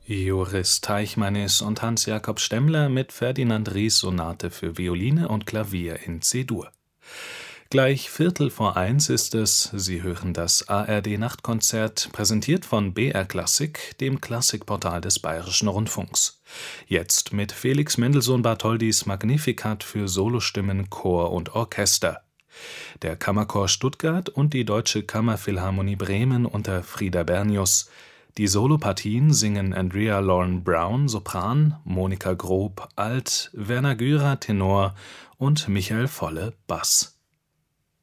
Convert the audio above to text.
Joris Teichmanis und Hans-Jakob Stemmler mit Ferdinand Ries Sonate für Violine und Klavier in C-Dur. Gleich 1:15 ist es, Sie hören das ARD-Nachtkonzert, präsentiert von BR Klassik, dem Klassikportal des Bayerischen Rundfunks. Jetzt mit Felix Mendelssohn-Bartholdys Magnificat für Solostimmen, Chor und Orchester. Der Kammerchor Stuttgart und die Deutsche Kammerphilharmonie Bremen unter Frieder Bernius. Die Solopartien singen Andrea Lauren Brown, Sopran, Monika Grob, Alt, Werner Gürer, Tenor und Michael Volle, Bass.